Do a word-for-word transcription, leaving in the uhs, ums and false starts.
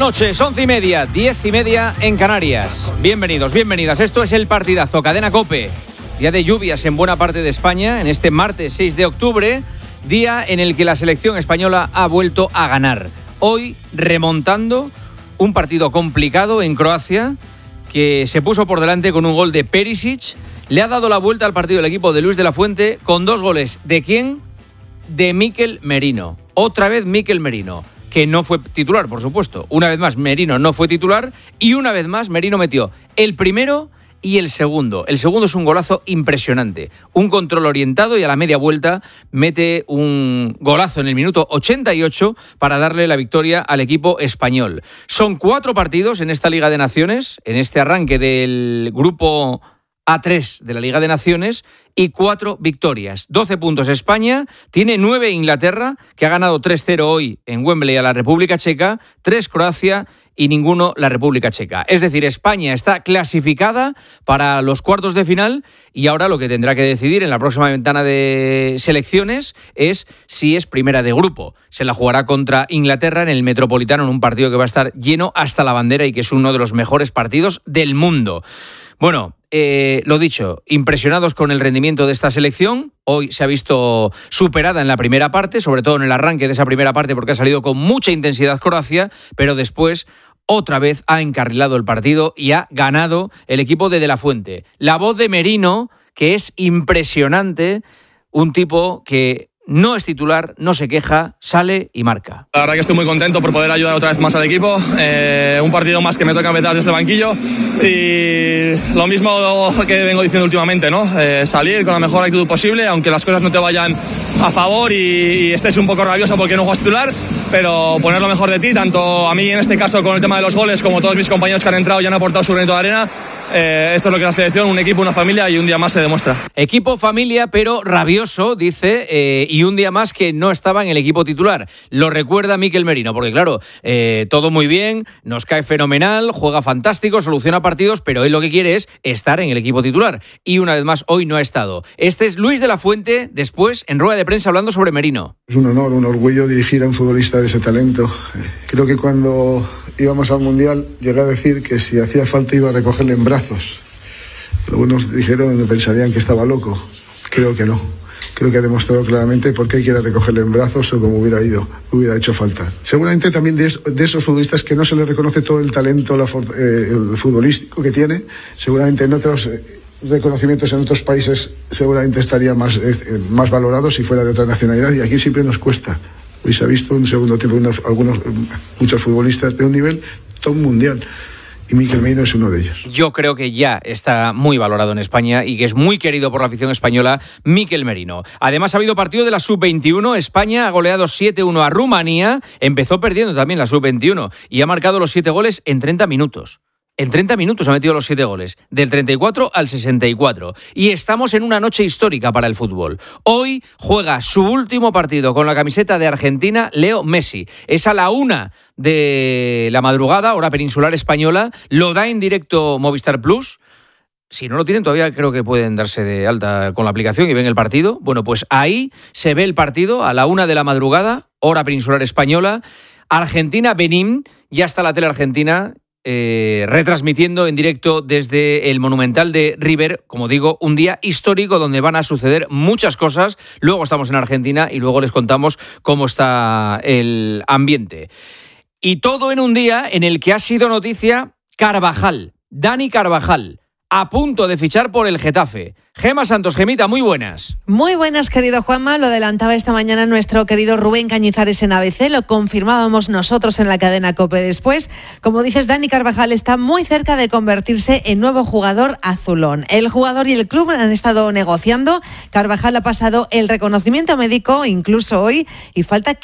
noches, once y media, diez y media en Canarias. Bienvenidos, bienvenidas. Esto es El Partidazo, Cadena COPE. Día de lluvias en buena parte de España, en este martes seis de octubre, día en el que la selección española ha vuelto a ganar. Hoy remontando un partido complicado en Croacia, que se puso por delante con un gol de Perisic. Le ha dado la vuelta al partido el equipo de Luis de la Fuente con dos goles. ¿De quién? De Mikel Merino. Otra vez Mikel Merino, que no fue titular, por supuesto. Una vez más, Merino no fue titular y una vez más Merino metió el primero y el segundo. El segundo es un golazo impresionante. Un control orientado y a la media vuelta mete un golazo en el minuto ochenta y ocho para darle la victoria al equipo español. Son cuatro partidos en esta Liga de Naciones, en este arranque del grupo A tres de la Liga de Naciones, y cuatro victorias. doce puntos España, tiene nueve Inglaterra, que ha ganado tres cero hoy en Wembley a la República Checa, tres Croacia y ninguno la República Checa. Es decir, España está clasificada para los cuartos de final y ahora lo que tendrá que decidir en la próxima ventana de selecciones es si es primera de grupo. Se la jugará contra Inglaterra en el Metropolitano, en un partido que va a estar lleno hasta la bandera y que es uno de los mejores partidos del mundo. Bueno, eh, lo dicho, impresionados con el rendimiento de esta selección. Hoy se ha visto superada en la primera parte, sobre todo en el arranque de esa primera parte, porque ha salido con mucha intensidad Croacia, pero después otra vez ha encarrilado el partido y ha ganado el equipo de De la Fuente. La voz de Merino, que es impresionante, un tipo que no es titular, no se queja, sale y marca. La verdad que estoy muy contento por poder ayudar otra vez más al equipo. Eh, un partido más que me toca empezar desde el banquillo y lo mismo que vengo diciendo últimamente, ¿no? Eh, salir con la mejor actitud posible, aunque las cosas no te vayan a favor y, y estés un poco rabioso porque no juegas titular, pero poner lo mejor de ti, tanto a mí en este caso con el tema de los goles como todos mis compañeros que han entrado y han aportado su granito de arena. Eh, esto es lo que es la selección, un equipo, una familia y un día más se demuestra. Equipo, familia, pero rabioso, dice, eh, y un día más que no estaba en el equipo titular. Lo recuerda Mikel Merino, porque claro, eh, todo muy bien, nos cae fenomenal, juega fantástico, soluciona partidos, pero él lo que quiere es estar en el equipo titular. Y una vez más, hoy no ha estado. Este es Luis de la Fuente, después en rueda de prensa hablando sobre Merino. Es un honor, un orgullo dirigir a un futbolista de ese talento. Creo que cuando íbamos al Mundial llegué a decir que si hacía falta iba a recogerle en brazos. Algunos dijeron que pensarían que estaba loco. Creo que no. Creo que ha demostrado claramente por qué quiere recogerle en brazos o como hubiera ido, hubiera hecho falta. Seguramente también de, de esos futbolistas que no se les reconoce todo el talento la, eh, el futbolístico que tiene, seguramente en otros eh, reconocimientos en otros países seguramente estaría más, eh, más valorado si fuera de otra nacionalidad, y aquí siempre nos cuesta. Hoy se ha visto en un segundo tiempo una, algunos, muchos futbolistas de un nivel top mundial. Y Mikel Merino es uno de ellos. Yo creo que ya está muy valorado en España y que es muy querido por la afición española, Mikel Merino. Además ha habido partido de la sub veintiuno. España ha goleado siete uno a Rumanía. Empezó perdiendo también la sub veintiuno y ha marcado los siete goles en treinta minutos. En treinta minutos ha metido los siete goles, del treinta y cuatro al sesenta y cuatro. Y estamos en una noche histórica para el fútbol. Hoy juega su último partido con la camiseta de Argentina, Leo Messi. Es a la una de la madrugada, hora peninsular española. Lo da en directo Movistar Plus. Si no lo tienen, todavía creo que pueden darse de alta con la aplicación y ven el partido. Bueno, pues ahí se ve el partido a la una de la madrugada, hora peninsular española. Argentina-Benín, ya está la tele argentina Eh, retransmitiendo en directo desde el Monumental de River, como digo, un día histórico donde van a suceder muchas cosas. Luego estamos en Argentina y luego les contamos cómo está el ambiente. Y todo en un día en el que ha sido noticia Carvajal, Dani Carvajal, a punto de fichar por el Getafe. Gema Santos, Gemita, muy buenas. Muy buenas, querido Juanma. Lo adelantaba esta mañana nuestro querido Rubén Cañizares en A B C. Lo confirmábamos nosotros en la cadena COPE después. Como dices, Dani Carvajal está muy cerca de convertirse en nuevo jugador azulón. El jugador y el club han estado negociando. Carvajal ha pasado el reconocimiento médico incluso hoy y falta que